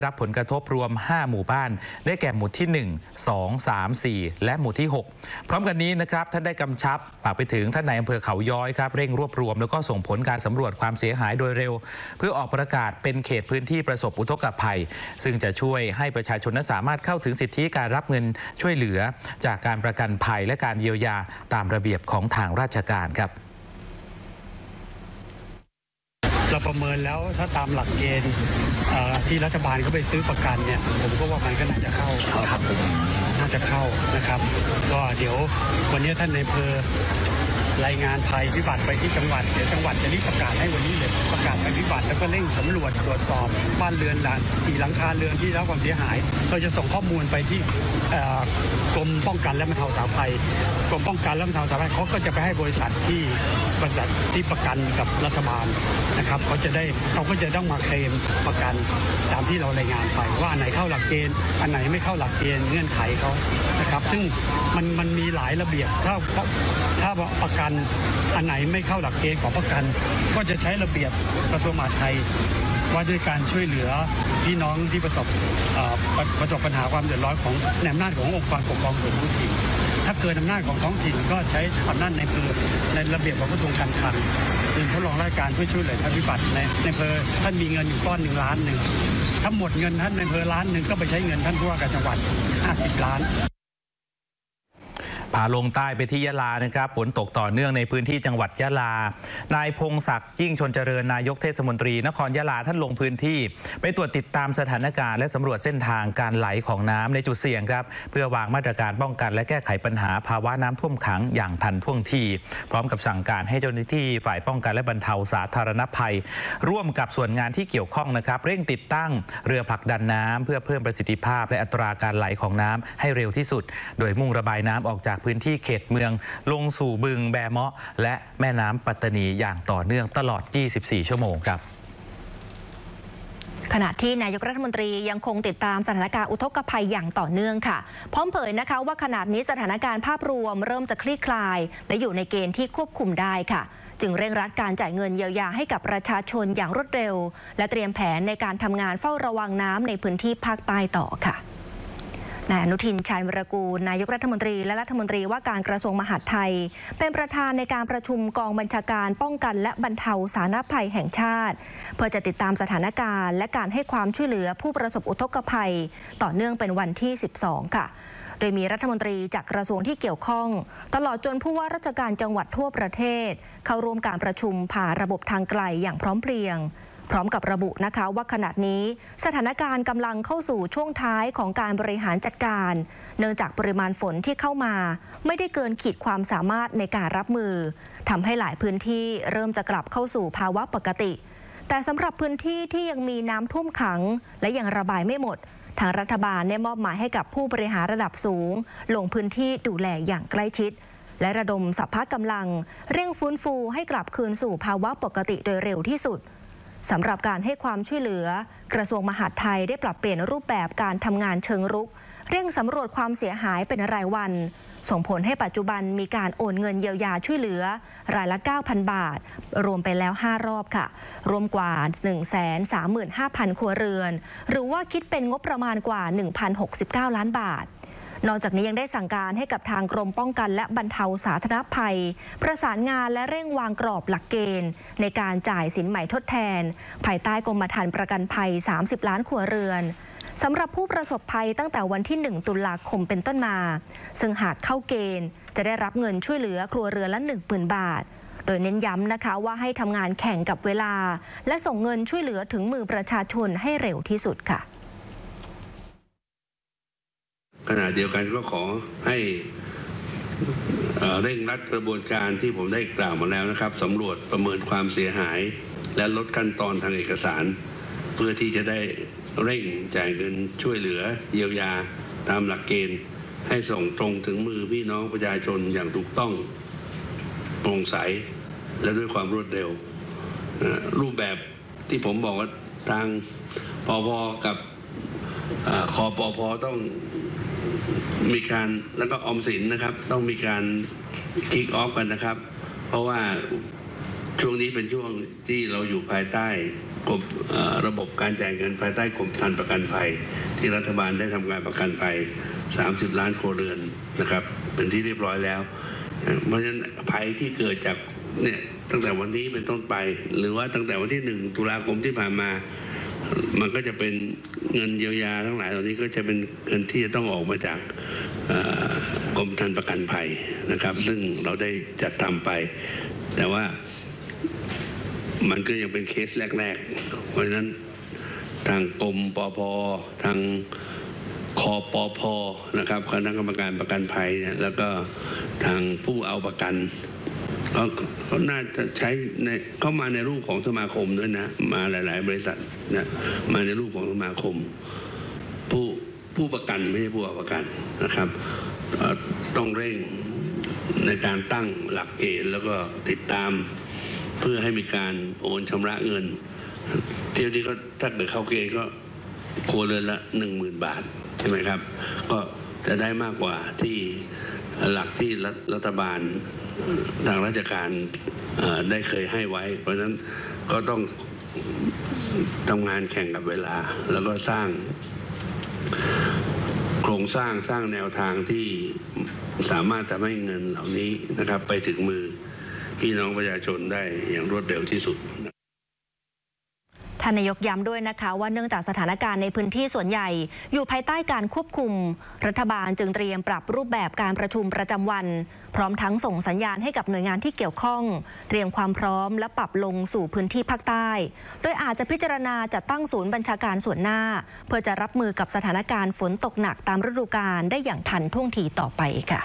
รับผลกระทบรวม5หมู่บ้านได้แก่หมู่ที่1 2 3 4และหมู่ที่6พร้อมกันนี้นะครับท่านได้กำชับฝากไปถึงท่านนายอำเภอเขาย้อยครับเร่งรวบรวมแล้วก็ส่งผลการสำรวจความเสียหายโดยเร็วเพื่อออกประกาศเป็นเขตพื้นที่ประสบอุทกภัยซึ่งจะช่วยให้ประชาชนนั้นสามารถเข้าถึงสิทธิการรับเงินช่วยเหลือจากการประกันภัยและการเยียวยาตามระเบียบของทางราชการครับเราประเมินแล้วถ้าตามหลักเกณฑ์ที่รัฐบาลเขาไปซื้อประกันเนี่ยผมก็ว่ามันก็น่าจะเข้าครับน่าจะเข้านะครับก็เดี๋ยววันนี้ท่านนายอำเภอรายงานภัยพิบัติไปที่จังหวัดเดี๋ยวจังหวัดจะรีบประกาศให้วันนี้เลยประกาศภัยพิบัติแล้วก็เร่งสำรวจตรวจสอบบ้านเรือนกี่หลังคาเรือนที่ได้รับความเสียหายเราจะส่งข้อมูลไปที่กรมป้องกันและบรรเทาสาธารณภัยกรมป้องกันและบรรเทาสาธารณภัยเขาก็จะไปให้บริษัทที่ประกันกับรัฐบาลนะครับเขาก็จะต้องมาเคลมประกันตามที่เรารายงานไปว่าอันไหนเข้าหลักเกณฑ์อันไหนไม่เข้าหลักเกณฑ์เงื่อนไขเขานะครับซึ่งมันมีหลายระเบียบถ้าประกันอันไหนไม่เข้าหลักเกณฑ์ของประกันก็จะใช้ระเบียบกระทรวงมหาดไทยว่าด้วยการช่วยเหลือพี่น้องที่ประสบปัญหาความเดือดร้อนของในอำนาจขององค์กรปกครองส่วนท้องถิ่นถ้าเกินอำนาจของท้องถิ่นก็ใช้อำนาจในระเบียบของกระทรวงการคลังเป็นทดลองราชการเพื่อช่วยเหลือภัยพิบัติในอำเภอท่านมีเงินอยู่ก้อน1 ล้านถ้าหมดเงินท่านในอำเภอ1 ล้านก็ไปใช้เงินท่านผู้ว่าการจังหวัด50 ล้านพาลงใต้ไปที่ยะลานะครับฝนตกต่อเนื่องในพื้นที่จังหวัดยะลานายพงศักดิ์ยิ่งชนเจริญนายกเทศมนตรีนครยะลาท่านลงพื้นที่ไปตรวจติดตามสถานการณ์และสำรวจเส้นทางการไหลของน้ำในจุดเสี่ยงครับเพื่อวางมาตรการป้องกันและแก้ไขปัญหาภาวะน้ำท่วมขังอย่างทันท่วงทีพร้อมกับสั่งการให้เจ้าหน้าที่ฝ่ายป้องกันและบรรเทาสาธารณภัยร่วมกับส่วนงานที่เกี่ยวข้องนะครับเร่งติดตั้งเรือผลักดันน้ำเพื่อเพิ่มประสิทธิภาพและอัตราการไหลของน้ำให้เร็วที่สุดโดยมุ่งระบายน้ำออกจากพื้นที่เขตเมืองลงสู่บึงแบเมาะและแม่น้ำปัตตานีอย่างต่อเนื่องตลอด 24 ชั่วโมงครับขณะที่นายกรัฐมนตรียังคงติดตามสถานการณ์อุทกภัยอย่างต่อเนื่องค่ะพร้อมเผยนะคะว่าขณะนี้สถานการณ์ภาพรวมเริ่มจะคลี่คลายและอยู่ในเกณฑ์ที่ควบคุมได้ค่ะจึงเร่งรัดการจ่ายเงินเยียวยาให้กับประชาชนอย่างรวดเร็วและเตรียมแผนในการทำงานเฝ้าระวังน้ำในพื้นที่ภาคใต้ต่อค่ะนายอนุทิน ชาญวิรากูลนายกรัฐมนตรีและรัฐมนตรีว่าการกระทรวงมหาดไทยเป็นประธานในการประชุมกองบัญชาการป้องกันและบรรเทาสาธารณภัยแห่งชาติเพื่อจะติดตามสถานการณ์และการให้ความช่วยเหลือผู้ประสบอุทกภัยต่อเนื่องเป็นวันที่ 12 ค่ะโดยมีรัฐมนตรีจากกระทรวงที่เกี่ยวข้องตลอดจนผู้ว่าราชการจังหวัดทั่วประเทศเข้าร่วมการประชุมผ่านระบบทางไกลอย่างพร้อมเพรียงพร้อมกับระบุนะคะว่าขณะนี้สถานการณ์กำลังเข้าสู่ช่วงท้ายของการบริหารจัดการเนื่องจากปริมาณฝนที่เข้ามาไม่ได้เกินขีดความสามารถในการรับมือทำให้หลายพื้นที่เริ่มจะกลับเข้าสู่ภาวะปกติแต่สำหรับพื้นที่ที่ยังมีน้ำท่วมขังและยังระบายไม่หมดทางรัฐบาลได้มอบหมายให้กับผู้บริหารระดับสูงลงพื้นที่ดูแลอย่างใกล้ชิดและระดมสรรพกำลังเร่งฟื้นฟูให้กลับคืนสู่ภาวะปกติโดยเร็วที่สุดสำหรับการให้ความช่วยเหลือกระทรวงมหาดไทยได้ปรับเปลี่ยนรูปแบบการทำงานเชิงรุกเร่งสำรวจความเสียหายเป็นรายวันส่งผลให้ปัจจุบันมีการโอนเงินเยียวยาช่วยเหลือรายละ 9,000 บาทรวมไปแล้ว5รอบค่ะรวมกว่า 135,000 ครัวเรือนหรือว่าคิดเป็นงบประมาณกว่า 1,069 ล้านบาทนอกจากนี้ยังได้สั่งการให้กับทางกรมป้องกันและบรรเทาสาธารณภัยประสานงานและเร่งวางกรอบหลักเกณฑ์ในการจ่ายสินใหม่ทดแทนภายใต้กรมธรรม์ประกันภัย30 ล้านครัวเรือนสำหรับผู้ประสบภัยตั้งแต่วันที่ 1 ตุลาคมเป็นต้นมาซึ่งหากเข้าเกณฑ์จะได้รับเงินช่วยเหลือครัวเรือนละ 10,000 บาทโดยเน้นย้ำนะคะว่าให้ทำงานแข่งกับเวลาและส่งเงินช่วยเหลือถึงมือประชาชนให้เร็วที่สุดค่ะขณะเดียวกันก็ขอให้เร่งรัดกระบวนการที่ผมได้กล่าวมาแล้วนะครับสำรวจประเมินความเสียหายและลดขั้นตอนทางเอกสารเพื่อที่จะได้เร่งจ่ายเงินช่วยเหลือเยียวยาตามหลักเกณฑ์ให้ส่งตรงถึงมือพี่น้องประชาชนอย่างถูกต้องโปร่งใสและด้วยความรวดเร็วรูปแบบที่ผมบอกว่าทางปภ.กับคปภ.ต้องมีการแล้วก็ออมสินนะครับต้องมีการคิกออฟกันนะครับเพราะว่าช่วงนี้เป็นช่วงที่เราอยู่ภายใต้ระบบการจ่ายเงินภายใต้กรมธรรม์ประกันภัยที่รัฐบาลได้ทำการประกันภัย30 ล้านครัวเรือนนะครับเป็นที่เรียบร้อยแล้วเพราะฉะนั้นภัยที่เกิดจากเนี่ยตั้งแต่วันนี้เป็นต้นไปหรือว่าตั้งแต่วันที่1 ตุลาคมที่ผ่านมามันก็จะเป็นเงินเยียวยาทั้งหลายเหล่านี้ก็จะเป็นเงินที่จะต้องออกมาจากกรมธรรม์ประกันภัยนะครับซึ่งเราได้จัดทำไปแต่ว่ามันก็ยังเป็นเคสแรกๆเพราะฉะนั้นทางกรมปภทางคปภนะครับคณะกรรมการประกันภัยเนี่ยแล้วก็ทางผู้เอาประกันเขาน่าจะใช้เข้ามาในรูปของสมาคมด้วยนะมาหลายๆบริษัทนะมาในรูปของสมาคมผู้ประกันไม่ใช่ผู้เอาประกันนะครับต้องเร่งในการตั้งหลักเกณฑ์แล้วก็ติดตามเพื่อให้มีการโอนชำระเงินเที่ยวนี้ก็ถ้าเกิดเข้าเกณฑ์ก็ครัวเรือนละ 10,000 บาทใช่ไหมครับก็จะได้มากกว่าที่หลักที่รัฐบาลทางราชการได้เคยให้ไว้เพราะฉะนั้นก็ต้องทำงานแข่งกับเวลาแล้วก็สร้างโครงสร้างแนวทางที่สามารถทำให้เงินเหล่านี้นะครับไปถึงมือพี่น้องประชาชนได้อย่างรวดเร็วที่สุดท่านนายกย้ำด้วยนะคะว่าเนื่องจากสถานการณ์ในพื้นที่ส่วนใหญ่อยู่ภายใต้การควบคุมรัฐบาลจึงเตรียมปรับรูปแบบการประชุมประจำวันพร้อมทั้งส่งสัญญาณให้กับหน่วยงานที่เกี่ยวข้องเตรียมความพร้อมและปรับลงสู่พื้นที่ภาคใต้โดยอาจจะพิจารณาจัดตั้งศูนย์บัญชาการส่วนหน้าเพื่อจะรับมือกับสถานการณ์ฝนตกหนักตามฤดูกาลได้อย่างทันท่วงทีต่อไปค่ะ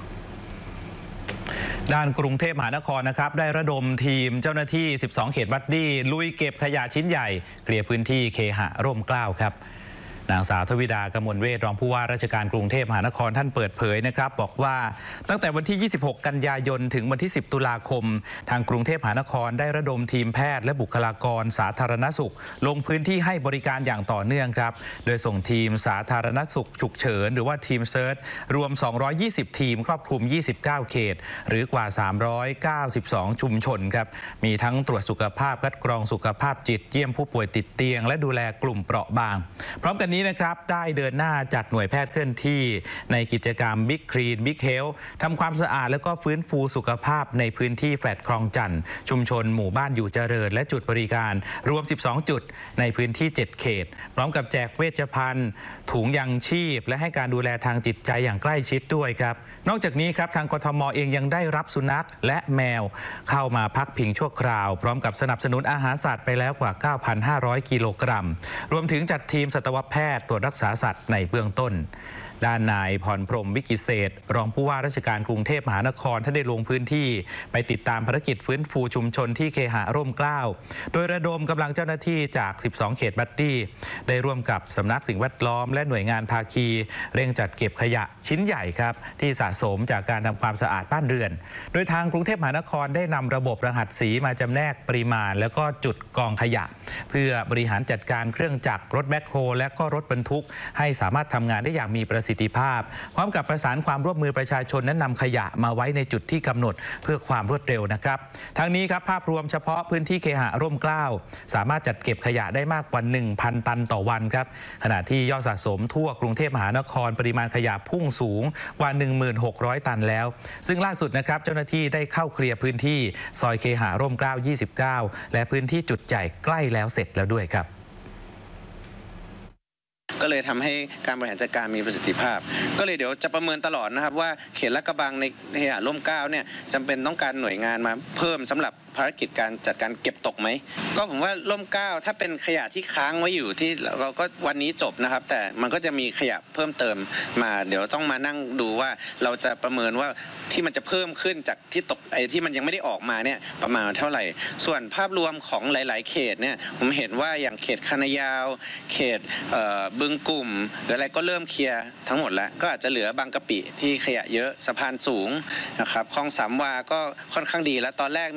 ด้านกรุงเทพมหานครนะครับได้ระดมทีมเจ้าหน้าที่12เขตบัดดี้ลุยเก็บขยะชิ้นใหญ่เคลียร์พื้นที่เคหะร่มเกล้าครับนางสาวทวิดากมลเวทรองผู้ว่าราชการกรุงเทพมหานครท่านเปิดเผยนะครับบอกว่าตั้งแต่วันที่ 26 กันยายนถึงวันที่ 10 ตุลาคมทางกรุงเทพมหานครได้ระดมทีมแพทย์และบุคลากรสาธารณสุขลงพื้นที่ให้บริการอย่างต่อเนื่องครับโดยส่งทีมสาธารณสุขฉุกเฉินหรือว่าทีมเซิร์ชรวม220ทีมครอบคลุม29เขตหรือกว่า392ชุมชนครับมีทั้งตรวจสุขภาพคัดกรองสุขภาพจิตเยี่ยมผู้ป่วยติดเตียงและดูแลกลุ่มเปราะบางพร้อมกันนี้นะครับได้เดินหน้าจัดหน่วยแพทย์เคลื่อนที่ในกิจกรรม Big Clean Big Health ทำความสะอาดและก็ฟื้นฟูสุขภาพในพื้นที่แฟลตคลองจันทร์ชุมชนหมู่บ้านอยู่เจริญและจุดบริการรวม12จุดในพื้นที่7เขตพร้อมกับแจกเวชภัณฑ์ถุงยังชีพและให้การดูแลทางจิตใจอย่างใกล้ชิดด้วยครับนอกจากนี้ครับทางกทม.เองยังได้รับสุนัขและแมวเข้ามาพักพิงชั่วคราวพร้อมกับสนับสนุนอาหารสัตว์ไปแล้วกว่า 9,500 กิโลกรัมรวมถึงจัดทีมสัตวแพทย์ตรวจรักษาสัตว์ในเบื้องต้นด้านนายพรพรหมวิกิเศษรองผู้ว่าราชการกรุงเทพมหานครท่านได้ลงพื้นที่ไปติดตามภารกิจฟื้นฟูชุมชนที่เคหะร่มเกล้าโดยระดมกำลังเจ้าหน้าที่จาก12เขตบัดดี้ได้ร่วมกับสำนักสิ่งแวดล้อมและหน่วยงานภาคีเร่งจัดเก็บขยะชิ้นใหญ่ครับที่สะสมจากการทำความสะอาดบ้านเรือนโดยทางกรุงเทพมหานครได้นำระบบรหัสสีมาจำแนกปริมาณแล้วก็จุดกองขยะเพื่อบริหารจัดการเครื่องจักรรถแบ็คโฮและก็รถบรรทุกให้สามารถทำงานได้อย่างมีประสิทธิภาพพร้อมกับประสานความร่วมมือประชาชนนั้นนำขยะมาไว้ในจุดที่กำหนดเพื่อความรวดเร็วนะครับทั้งนี้ครับภาพรวมเฉพาะพื้นที่เคหะร่มเกล้าสามารถจัดเก็บขยะได้มากกว่า 1,000 ตันต่อวันครับขณะที่ยอดสะสมทั่วกรุงเทพมหานครปริมาณขยะพุ่งสูงกว่า 16,000 ตันแล้วซึ่งล่าสุดนะครับเจ้าหน้าที่ได้เข้าเคลียร์พื้นที่ซอยเคหะร่มเกล้า29และพื้นที่จุดใหญ่ใกล้แล้วเสร็จแล้วด้วยครับก็เลยทำให้การบริหารจัดการมีประสิทธิภาพก็เลยเดี๋ยวจะประเมินตลอดนะครับว่าเขตลาดกระบังในเคหะร่มเกล้าเนี่ยจำเป็นต้องการหน่วยงานมาเพิ่มสำหรับภารกิจการจัดการเก็บตกไหมก็ผมว่าร่มเกล้าถ้าเป็นขยะที่ค้างไว้อยู่ที่เราก็วันนี้จบนะครับแต่มันก็จะมีขยะเพิ่มเติมมาเดี๋ยวต้องมานั่งดูว่าเราจะประเมินว่าที่มันจะเพิ่มขึ้นจากที่ตกที่มันยังไม่ได้ออกมาเนี่ยประมาณเท่าไหร่ส่วนภาพรวมของหลายๆเขตเนี่ยผมเห็นว่าอย่างเขตคณะยาวเขตบึงกลุ่มหรืออะไรก็เริ่มเคลียร์ทั้งหมดแล้วก็อาจจะเหลือบางกะปิที่ขยะเยอะสะพานสูงนะครับคลองสามวาก็ค่อนข้างดีแล้วตอนแรกมีแถว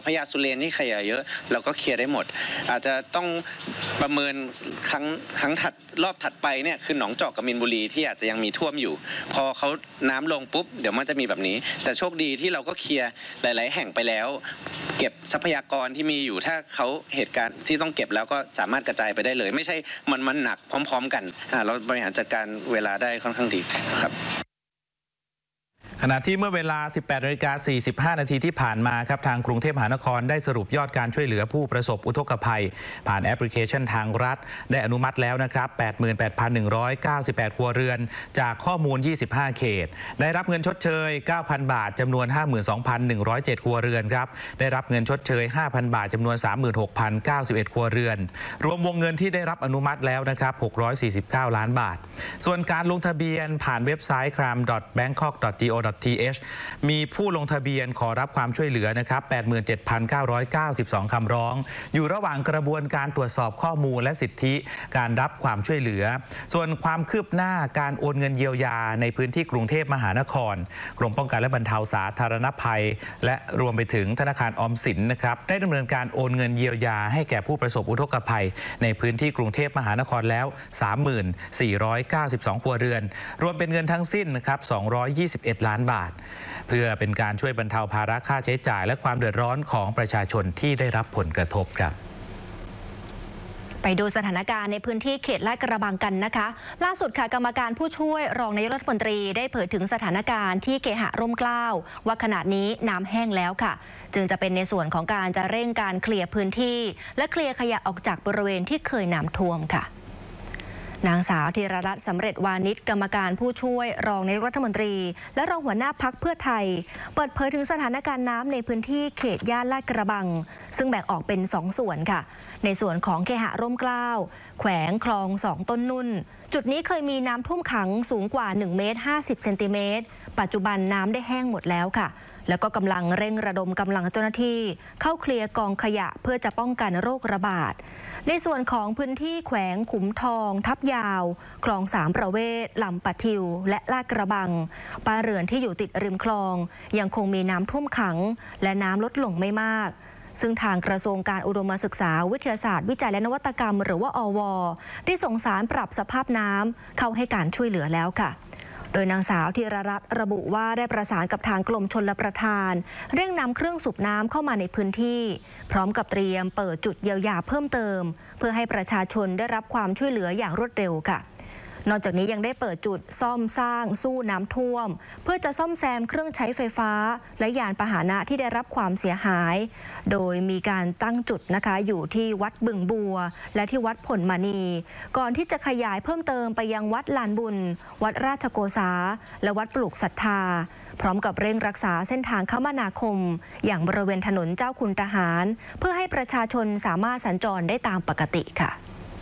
พญาสุเรนที่ขยะเยอะเราก็เคลียร์ได้หมดอาจจะต้องประเมินครั้งรอบถัดไปเนี่ยคือหนองจอกกับมีนบุรีที่อาจจะยังมีท่วมอยู่พอเขาน้ำลงปุ๊บเดี๋ยวมันจะมีแบบนี้แต่โชคดีที่เราก็เคลียร์หลายๆแห่งไปแล้วเก็บทรัพยากรที่มีอยู่ถ้าเขาเหตุการณ์ที่ต้องเก็บแล้วก็สามารถกระจายไปได้เลยไม่ใช่มันหนักพร้อมๆกันเราบริหารจัดการเวลาได้ค่อนข้างดีครับขณะที่เมื่อเวลา 18:45 นาทีที่ผ่านมาครับทางกรุงเทพมหานครได้สรุปยอดการช่วยเหลือผู้ประสบอุทกภัยผ่านแอปพลิเคชันทางรัฐได้อนุมัติแล้วนะครับ 88,198 ครัวเรือนจากข้อมูล 25 เขตได้รับเงินชดเชย 9,000 บาทจำนวน 52,107 ครัวเรือนครับได้รับเงินชดเชย 5,000 บาทจำนวน 36,091 ครัวเรือนรวมวงเงินที่ได้รับอนุมัติแล้วนะครับ649 ล้านบาทส่วนการลงทะเบียนผ่านเว็บไซต์ crime.bangkok.go.th มีผู้ลงทะเบียนขอรับความช่วยเหลือนะครับ 87,992 คำร้องอยู่ระหว่างกระบวนการตรวจสอบข้อมูลและสิทธิการรับความช่วยเหลือส่วนความคืบหน้าการโอนเงินเยียวยาในพื้นที่กรุงเทพมหานครกรมป้องกันและบรรเทาสาธารณภัยและรวมไปถึงธนาคารออมสินนะครับได้ดำเนินการโอนเงินเยียวยาให้แก่ผู้ประสบอุทกภัยในพื้นที่กรุงเทพมหานครแล้ว 34,492 ครัวเรือนรวมเป็นเงินทั้งสิ้นนะครับ221 ล้านบาทเพื่อเป็นการช่วยบรรเทาภาระค่าใช้จ่ายและความเดือดร้อนของประชาชนที่ได้รับผลกระทบครับไปดูสถานการณ์ในพื้นที่เขตลาดกระบังกันนะคะล่าสุดค่ะกรรมการผู้ช่วยรองนายกรัฐมนตรีได้เผยถึงสถานการณ์ที่เคหะร่มเกล้าว่าขณะนี้น้ำแห้งแล้วค่ะจึงจะเป็นในส่วนของการจะเร่งการเคลียร์พื้นที่และเคลียร์ขยะออกจากบริเวณที่เคยน้ำท่วมค่ะนางสาวธีรรัตน์สำเร็จวานิชกรรมการผู้ช่วยรองนายกรัฐมนตรีและรองหัวหน้าพรรคเพื่อไทยเปิดเผยถึงสถานการณ์น้ำในพื้นที่เขตย่านลาดกระบังซึ่งแบ่งออกเป็น2ส่วนค่ะในส่วนของเคหะร่มเกล้าแขวงคลอง2ต้นนุ่นจุดนี้เคยมีน้ำท่วมขังสูงกว่า1 เมตร 50 เซนติเมตรปัจจุบันน้ำได้แห้งหมดแล้วค่ะแล้วก็กำลังเร่งระดมกำลังเจ้าหน้าที่เข้าเคลียร์กองขยะเพื่อจะป้องกันโรคระบาดในส่วนของพื้นที่แขวงขุมทองทับยาวคลอง3ประเวศลำปะทิวและลาดกระบังบ้านเรือนที่อยู่ติดริมคลองยังคงมีน้ำท่วมขังและน้ำลดลงไม่มากซึ่งทางกระทรวงการอุดมศึกษาวิทยาศาสตร์วิจัยและนวัตกรรมหรือว่าอว.ได้ส่งสารปรับสภาพน้ำเข้าให้การช่วยเหลือแล้วค่ะโดยนางสาวธีรรัตน์ระบุว่าได้ประสานกับทางกรมชลประทานเร่งนำเครื่องสูบน้ำเข้ามาในพื้นที่พร้อมกับเตรียมเปิดจุดเยียวยาเพิ่มเติมเพื่อให้ประชาชนได้รับความช่วยเหลืออย่างรวดเร็วค่ะนอกจากนี้ยังได้เปิดจุดซ่อมสร้างสู้น้ำท่วมเพื่อจะซ่อมแซมเครื่องใช้ไฟฟ้าและยานพาหนะที่ได้รับความเสียหายโดยมีการตั้งจุดนะคะอยู่ที่วัดบึงบัวและที่วัดผลมณีก่อนที่จะขยายเพิ่มเติมไปยังวัดลานบุญวัดราชโกษาและวัดปลูกศรัทธาพร้อมกับเร่งรักษาเส้นทางคมนาคมอย่างบริเวณถนนเจ้าคุณทหารเพื่อให้ประชาชนสามารถสัญจรได้ตามปกติค่ะ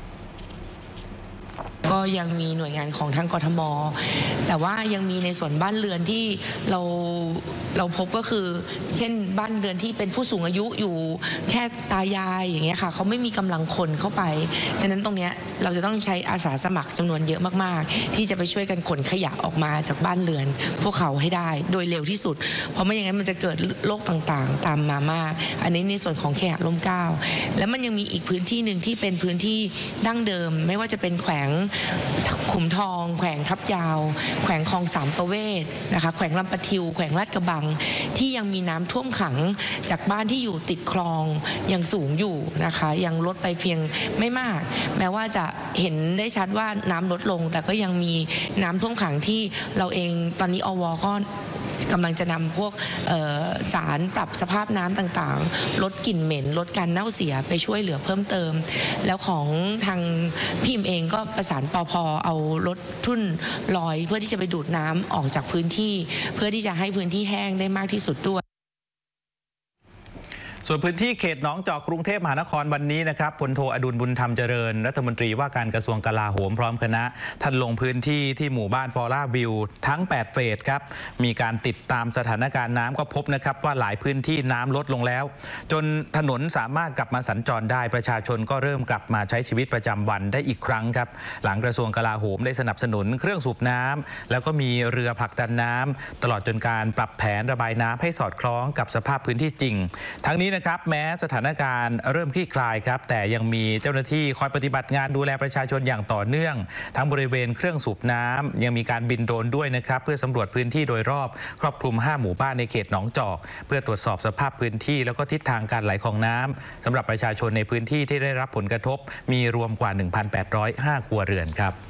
ก็ยังมีหน่วยงานของทางกทม.แต่ว่ายังมีในส่วนบ้านเรือนที่เราพบก็คือเช่นบ้านเรือนที่เป็นผู้สูงอายุอยู่แค่ตายายอย่างเงี้ยค่ะเขาไม่มีกำลังคนเข้าไปฉะนั้นตรงเนี้ยเราจะต้องใช้อาสาสมัครจำนวนเยอะมากๆที่จะไปช่วยกันขนขยะออกมาจากบ้านเรือนพวกเขาให้ได้โดยเร็วที่สุดเพราะไม่อย่างนั้นมันจะเกิดโรคต่างๆตามมามากอันนี้ในส่วนของเคหะร่มเกล้าแล้วมันยังมีอีกพื้นที่หนึ่งที่เป็นพื้นที่ดั้งเดิมไม่ว่าจะเป็นแขวงขุมทองแขวงทับยาวแขวงคลอง3ประเวศนะคะแขวงลำปะทิวแขวงลาดกระบังที่ยังมีน้ำท่วมขังจากบ้านที่อยู่ติดคลองยังสูงอยู่นะคะยังลดไปเพียงไม่มากแม้ว่าจะเห็นได้ชัดว่าน้ำลดลงแต่ก็ยังมีน้ำท่วมขังที่เราเองตอนนี้อว.ก็กำลังจะนำพวกสารปรับสภาพน้ำต่างๆลดกลิ่นเหม็นลดการเน่าเสียไปช่วยเหลือเพิ่มเติมแล้วของทางพิมเองก็ประสานปภ.เอารถทุ่นลอยเพื่อที่จะไปดูดน้ำออกจากพื้นที่เพื่อที่จะให้พื้นที่แห้งได้มากที่สุดด้วยส่วนพื้นที่เขตหนองจอกกรุงเทพมหานครวันนี้นะครับพลโทอดุลบุญธรรมเจริญรัฐมนตรีว่าการกระทรวงกลาโหมพร้อมคณะท่านลงพื้นที่ที่หมู่บ้านฟอร่าวิวทั้ง8เฟสครับมีการติดตามสถานการณ์น้ำก็พบนะครับว่าหลายพื้นที่น้ำลดลงแล้วจนถนนสามารถกลับมาสัญจรได้ประชาชนก็เริ่มกลับมาใช้ชีวิตประจำวันได้อีกครั้งครับหลังกระทรวงกลาโหมได้สนับสนุนเครื่องสูบน้ำแล้วก็มีเรือผลักดันน้ำตลอดจนการปรับแผนระบายน้ำให้สอดคล้องกับสภาพพื้นที่จริงทั้งนี้นะครับแม้สถานการณ์เริ่มคลี่คลายครับแต่ยังมีเจ้าหน้าที่คอยปฏิบัติงานดูแลประชาชนอย่างต่อเนื่องทั้งบริเวณเครื่องสูบน้ำยังมีการบินโดรนด้วยนะครับเพื่อสำรวจพื้นที่โดยรอบครอบคลุม5หมู่บ้านในเขตหนองจอกเพื่อตรวจสอบสภาพพื้นที่แล้วก็ทิศทางการไหลของน้ำสำหรับประชาชนในพื้นที่ที่ได้รับผลกระทบมีรวมกว่า 1,805 ครัวเรือนครับ